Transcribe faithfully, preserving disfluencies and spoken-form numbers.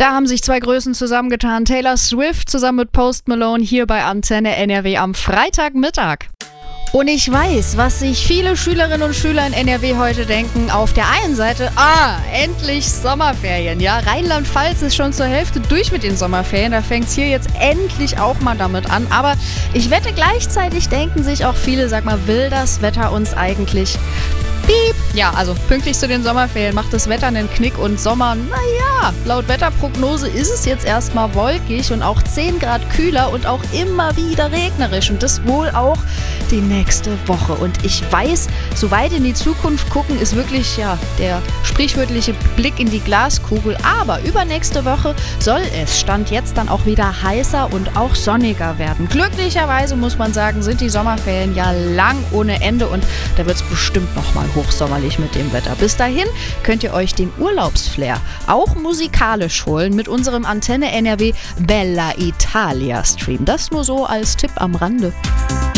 Da haben sich zwei Größen zusammengetan. Taylor Swift zusammen mit Post Malone hier bei Antenne N R W am Freitagmittag. Und ich weiß, was sich viele Schülerinnen und Schüler in N R W heute denken. Auf der einen Seite, ah, endlich Sommerferien. Ja, Rheinland-Pfalz ist schon zur Hälfte durch mit den Sommerferien. Da fängt es hier jetzt endlich auch mal damit an. Aber ich wette, gleichzeitig denken sich auch viele, sag mal, will das Wetter uns eigentlich... Piep. Ja, also pünktlich zu den Sommerferien macht das Wetter einen Knick und Sommer, naja, laut Wetterprognose ist es jetzt erstmal wolkig und auch zehn Grad kühler und auch immer wieder regnerisch und das wohl auch die nächste Woche. Und ich weiß, so weit in die Zukunft gucken ist wirklich ja der sprichwörtliche Blick in die Glaskugel, aber übernächste Woche soll es, Stand jetzt, dann auch wieder heißer und auch sonniger werden. Glücklicherweise muss man sagen, sind die Sommerferien ja lang ohne Ende und da wird es bestimmt nochmal hochsommerlich mit dem Wetter. Bis dahin könnt ihr euch den Urlaubsflair auch musikalisch holen mit unserem Antenne N R W Bella Italia Stream. Das nur so als Tipp am Rande.